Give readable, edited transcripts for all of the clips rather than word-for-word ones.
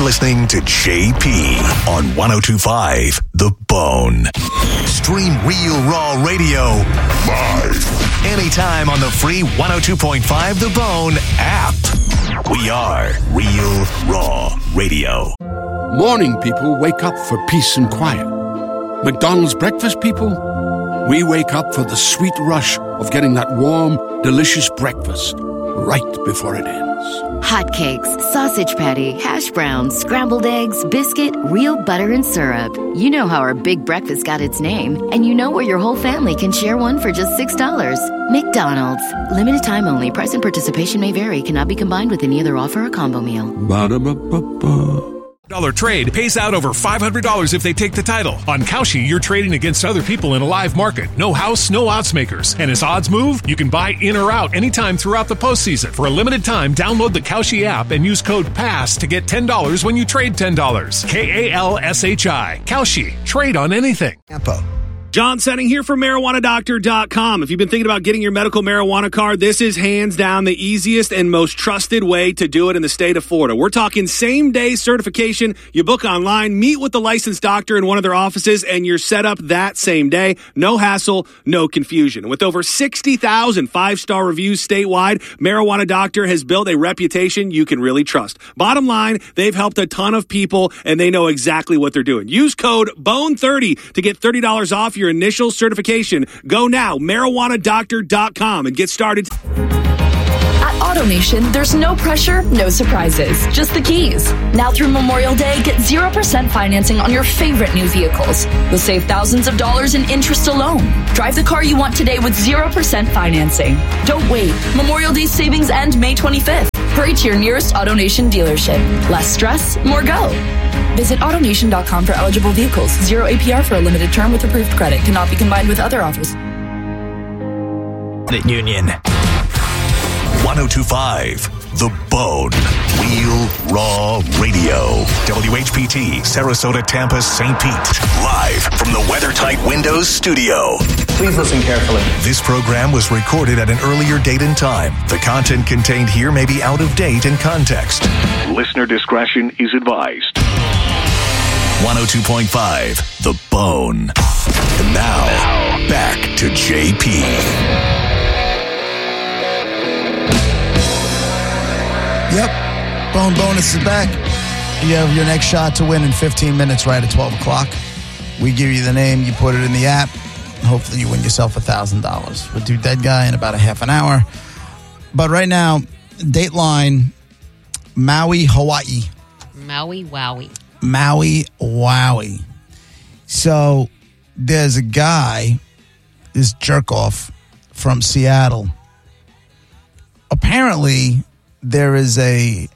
listening to JP on 102.5 The Bone. Stream Real Raw Radio live anytime on the free 102.5 The Bone app. We are Real Raw Radio. Morning people wake up for peace and quiet. McDonald's breakfast people, we wake up for the sweet rush of getting that warm, delicious breakfast right before it ends. Hotcakes, sausage patty, hash browns, scrambled eggs, biscuit, real butter and syrup. You know how our big breakfast got its name, and you know where your whole family can share one for just $6. McDonald's. Limited time only. Price and participation may vary. Cannot be combined with any other offer or combo meal. Ba-da-ba-ba-ba. $1 trade pays out over $500 if they take the title. On Kalshi, you're trading against other people in a live market. No house, no odds makers. And as odds move, you can buy in or out anytime throughout the postseason. For a limited time, download the Kalshi app and use code PASS to get $10 when you trade $10. Kalshi. Kalshi. Trade on anything. John Setting here for MarijuanaDoctor.com. If you've been thinking about getting your medical marijuana card, this is hands down the easiest and most trusted way to do it in the state of Florida. We're talking same-day certification. You book online, meet with the licensed doctor in one of their offices, and you're set up that same day. No hassle, no confusion. With over 60,000 five-star reviews statewide, Marijuana Doctor has built a reputation you can really trust. Bottom line, they've helped a ton of people, and they know exactly what they're doing. Use code BONE30 to get $30 off your initial certification. Go now, marijuanadoctor.com, and get started. At AutoNation, there's no pressure, no surprises, just the keys. Now through Memorial Day, get 0% financing on your favorite new vehicles. You'll save thousands of dollars in interest alone. Drive the car you want today with 0% financing. Don't wait. Memorial Day savings end May 25th. Hurry to your nearest AutoNation dealership. Less stress, more go. Visit AutoNation.com for eligible vehicles. 0 APR for a limited term with approved credit. Cannot be combined with other offers. Union. 102.5 The Bone. Real Raw Radio. WHPT, Sarasota, Tampa, St. Pete. Live from the WeatherTight Windows studio. Please listen carefully. This program was recorded at an earlier date and time. The content contained here may be out of date in context. Listener discretion is advised. 102.5 The Bone. And now, back to JP. Yep. Bone Bonus is back. You have your next shot to win in 15 minutes right at 12 o'clock. We give you the name, you put it in the app, and hopefully you win yourself $1,000. We'll do Dead Guy in about a half an hour. But right now, Dateline, Maui, Hawaii. Maui, Wowie. Maui, Wowie. So there's a guy, this jerk-off from Seattle. Apparently, there is a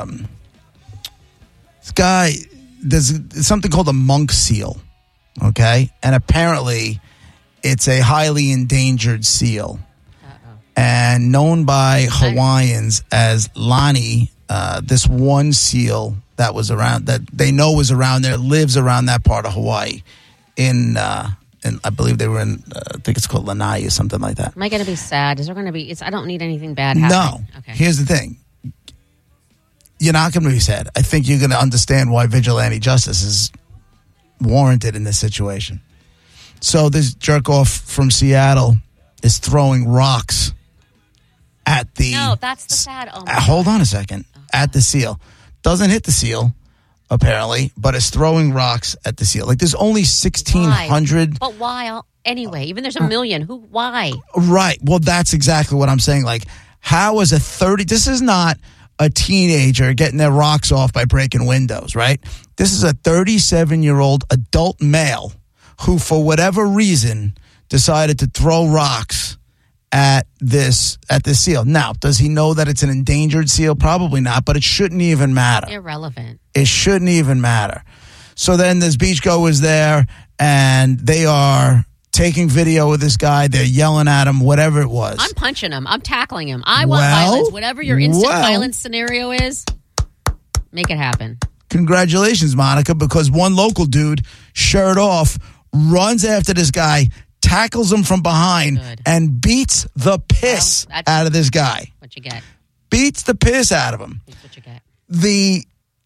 this guy, there's something called a monk seal, okay? And apparently, it's a highly endangered seal. And known by Hawaiians as Lani, this one seal that was around, that they know was around there, lives around that part of Hawaii. And I believe they were in, I think it's called Lanai or something like that. Am I going to be sad? Is there going to be, I don't need anything bad happening. No. Okay. Here's the thing. You're not going to be sad. I think you're going to understand why vigilante justice is warranted in this situation. So this jerk-off from Seattle is throwing rocks at the... No, that's the sad... Oh hold on a second. Oh. At the seal. Doesn't hit the seal, apparently, but is throwing rocks at the seal. Like, there's only 1,600... But why? Anyway, even there's a million. Why? Right. Well, that's exactly what I'm saying. Like, how is a 30... This is not a teenager getting their rocks off by breaking windows, right? This is a 37-year-old adult male who, for whatever reason, decided to throw rocks at this seal. Now, does he know that it's an endangered seal? Probably not, but it shouldn't even matter. Irrelevant. It shouldn't even matter. So then there's beachgoers there, and they are taking video of this guy. They're yelling at him, whatever it was. I'm punching him. I'm tackling him. I want violence. Whatever your instant violence scenario is, make it happen. Congratulations, Monica, because one local dude, shirt off, runs after this guy, tackles him from behind, and beats the piss out of this guy. What you get. Beats the piss out of him. That's what you get. The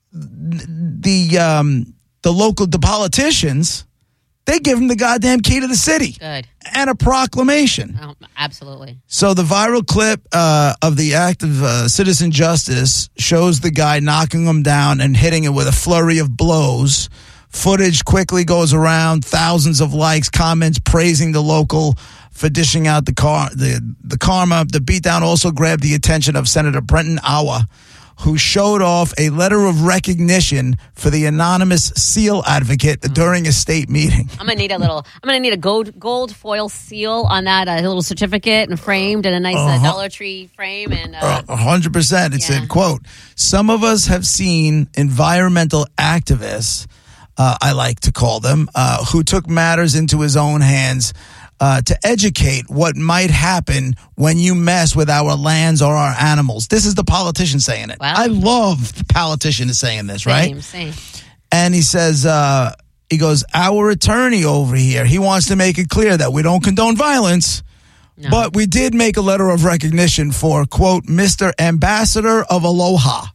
the politicians, they give him the goddamn key to the city. Good. And a proclamation. Oh, absolutely. So the viral clip of the act of citizen justice shows the guy knocking him down and hitting him with a flurry of blows. Footage quickly goes around, thousands of likes, comments praising the local for dishing out the karma. The beatdown also grabbed the attention of Senator Brenton Awa, who showed off a letter of recognition for the anonymous seal advocate during a state meeting. I'm gonna need a gold foil seal on that, a little certificate and framed in a nice Dollar Tree frame. And 100%. It said, quote, "Some of us have seen environmental activists, I like to call them, who took matters into his own hands to educate what might happen when you mess with our lands or our animals." This is the politician saying it. Wow. I love the politician is saying this, right? Same. And he says, he goes, "Our attorney over here, he wants to make it clear that we don't condone violence, but we did make a letter of recognition for, quote, Mr. Ambassador of Aloha."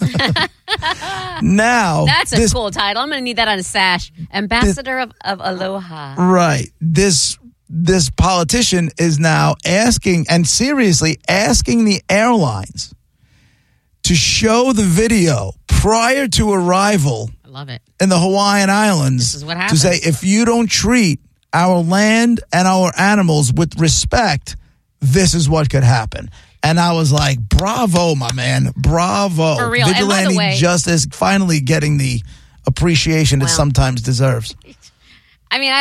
Now, that's a cool title. I'm going to need that on a sash. Ambassador of Aloha. Right. This politician is now asking, and seriously asking, the airlines to show the video prior to arrival. I love it. In the Hawaiian Islands. This is what happens. To say, if you don't treat our land and our animals with respect, this is what could happen. And I was like, bravo, my man. Bravo. For real. Vigilante and by the way, justice finally getting the appreciation it sometimes deserves. I mean,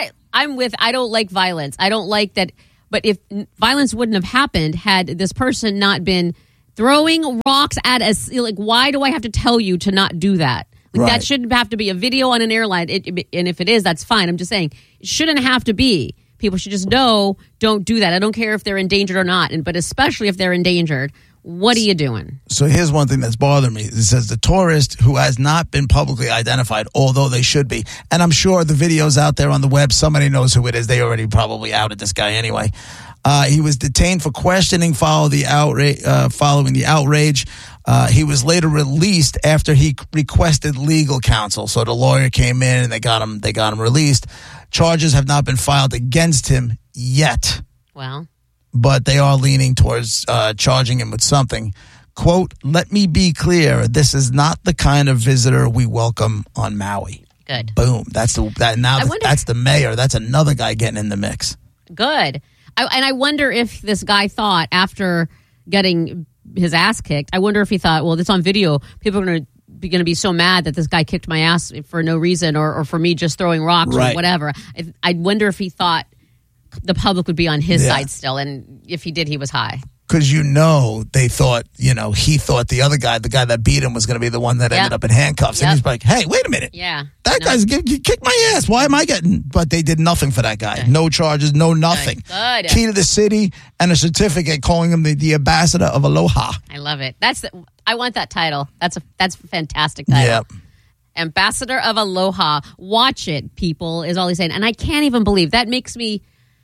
I don't like violence. I don't like that. But if violence wouldn't have happened had this person not been throwing rocks at us, like, why do I have to tell you to not do that? Like, right. That shouldn't have to be a video on an airline. And if it is, that's fine. I'm just saying it shouldn't have to be. People should just know, don't do that. I don't care if they're endangered or not. But especially if they're endangered, what are you doing? So here's one thing that's bothering me. It says the tourist who has not been publicly identified, although they should be. And I'm sure the video's out there on the web. Somebody knows who it is. They already probably outed this guy anyway. He was detained for questioning following the outrage. He was later released after he requested legal counsel. So the lawyer came in and they got him released. Charges have not been filed against him yet. Well, but they are leaning towards charging him with something. Quote, "Let me be clear. This is not the kind of visitor we welcome on Maui." Good. Boom. That's the mayor. That's another guy getting in the mix. Good. I wonder if this guy thought, after getting his ass kicked, I wonder if he thought, well, it's on video. People are going to be so mad that this guy kicked my ass for no reason, or for me just throwing rocks or whatever. I wonder if he thought the public would be on his side still, and if he did, he was high. Because they thought, he thought the other guy, the guy that beat him, was going to be the one that ended up in handcuffs. And he's like, hey, wait a minute. Yeah. That guy's kicked my ass. Why am I getting? But they did nothing for that guy. Good. No charges, no nothing. Good. Key to the city and a certificate calling him the ambassador of Aloha. I love it. I want that title. That's a fantastic title. Yep. Ambassador of Aloha. Watch it, people, is all he's saying. And I can't even believe that makes me.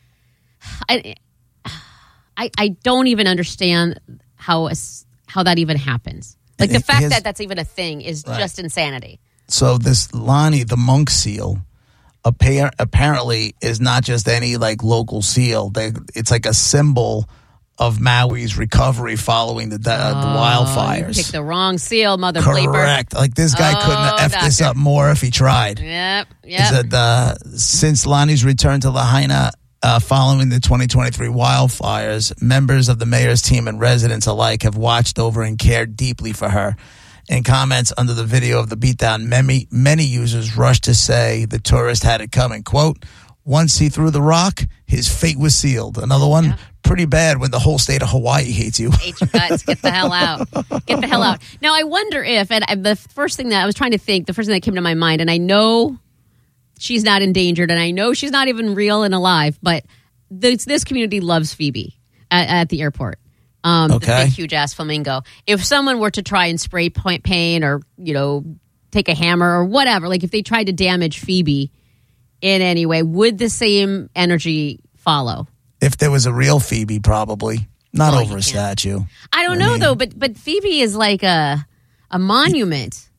I don't even understand how that even happens. Like, the fact that that's even a thing is just insanity. So this Lani, the monk seal, apparently is not just any local seal. It's like a symbol of Maui's recovery following the wildfires. You picked the wrong seal, mother bleeper. Correct. Like, this guy couldn't have effed this up more if he tried. Yep. He said, since Lani's return to Lahaina, following the 2023 wildfires, members of the mayor's team and residents alike have watched over and cared deeply for her. In comments under the video of the beatdown, many users rushed to say the tourist had it coming. Quote, "Once he threw the rock, his fate was sealed." Another one, "Pretty bad when the whole state of Hawaii hates you." Hate your guts. Get the hell out. Get the hell out. Now, I wonder if, and the first thing that came to my mind, and I know she's not endangered, and I know she's not even real and alive, but this community loves Phoebe at the airport. The big, huge-ass flamingo. If someone were to try and spray paint or, take a hammer or whatever, like if they tried to damage Phoebe in any way, would the same energy follow? If there was a real Phoebe, probably. Not over a statue. I don't know, though, but Phoebe is like a monument.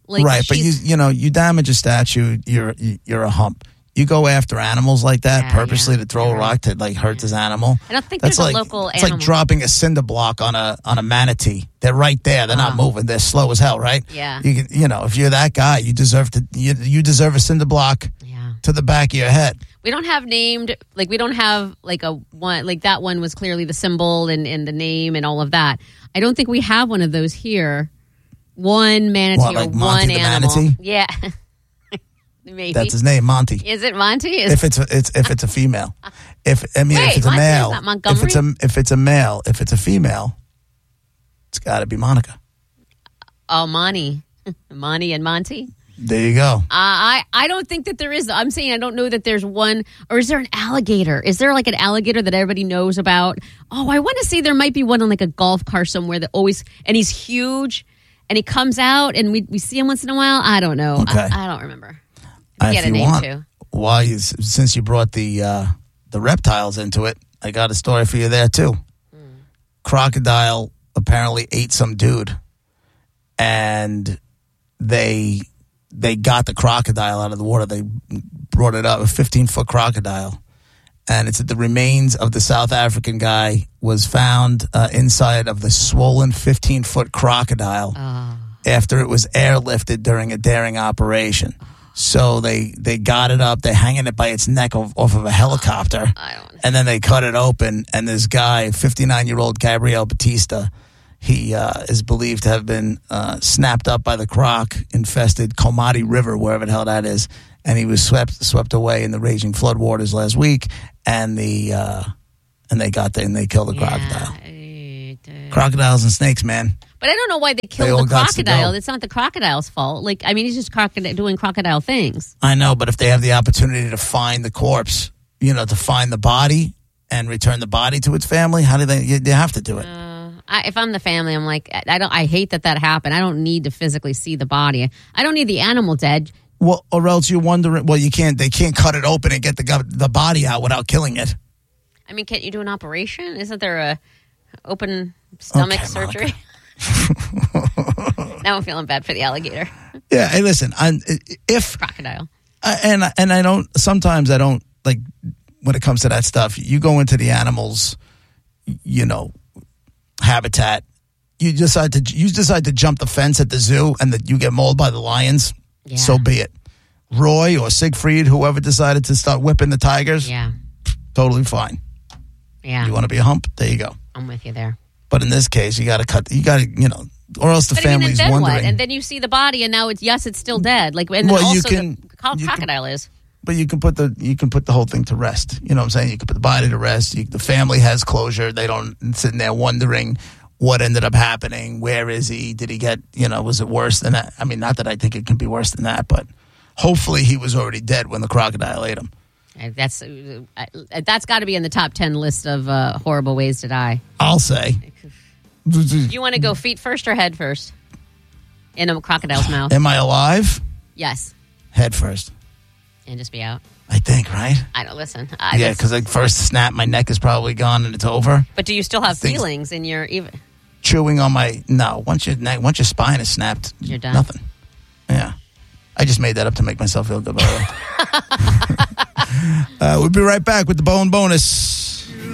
Like, right, but she's- you damage a statue, you're a hump. You go after animals like that purposely to throw a rock to like hurt this animal. I don't think That's there's like, a local it's animal. like dropping a cinder block on a manatee. They're right there. They're not moving. They're slow as hell, right? Yeah. If you're that guy, you deserve you deserve a cinder block to the back of your head. We don't have named, like, we don't have like a one, like that one was clearly the symbol and the name and all of that. I don't think we have one of those here. One manatee What, like or Monty one the animal. manatee? Yeah. Maybe. That's his name, Monty. Is it Monty? If it's a female, if it's a Monty, male, is that Montgomery? if it's a male, if it's a female, it's got to be Monica. Oh, Monty. Monty and Monty. There you go. I don't think that there is. I'm saying I don't know that there's one. Or is there an alligator? Is there like an alligator that everybody knows about? Oh, I want to say there might be one on like a golf cart somewhere that always, and he's huge and he comes out and we see him once in a while. I don't know. Okay. I don't remember. Get a name too. Since you brought the reptiles into it, I got a story for you there too. Crocodile apparently ate some dude, and they got the crocodile out of the water. They brought it up, a 15-foot crocodile, and it's the remains of the South African guy was found inside of the swollen 15-foot crocodile after it was airlifted during a daring operation. So they got it up. They're hanging it by its neck off of a helicopter. And then they cut it open. And this guy, 59-year-old Gabriel Batista, he is believed to have been snapped up by the croc-infested Komati River, wherever the hell that is. And he was swept away in the raging floodwaters last week. And they killed the crocodile. Crocodiles and snakes, man. But I don't know why they They killed all the got to crocodile. go. It's not the crocodile's fault. Like, I mean, he's just doing crocodile things. I know, but if they have the opportunity to find the corpse, to find the body and return the body to its family, how do they have to do it? If I'm the family, I'm like, I hate that happened. I don't need to physically see the body. I don't need the animal dead. Well, or else you're wondering, they can't cut it open and get the body out without killing it. I mean, can't you do an operation? Isn't there a open stomach surgery? Now I'm feeling bad for the alligator. Yeah, hey, listen, if crocodile, and I don't. Sometimes I don't like when it comes to that stuff. You go into the animals, habitat. You decide to jump the fence at the zoo, and that you get mauled by the lions. Yeah. So be it. Roy or Siegfried, whoever decided to start whipping the tigers, totally fine. Yeah, you want to be a hump? There you go. I'm with you there. But in this case, you got to cut. You got to, or else the family's then wondering. what? And then you see the body, and now it's still dead. Like, and then also the crocodile is. But you can put the whole thing to rest. You know what I'm saying? You can put the body to rest. The family has closure. They don't sitting there wondering what ended up happening. Where is he? Did he get? Was it worse than that? I mean, not that I think it can be worse than that, but hopefully he was already dead when the crocodile ate him. That's got to be in the top 10 list of horrible ways to die. I'll say. Do you want to go feet first or head first? In a crocodile's mouth. Am I alive? Yes. Head first. And just be out. I think, right? I don't listen. Yeah, because first snap, my neck is probably gone and it's over. But do you still have feelings in your even? Chewing on my once your spine is snapped, you're done. Nothing. Yeah, I just made that up to make myself feel good. By the way. We'll be right back with the bone bonus.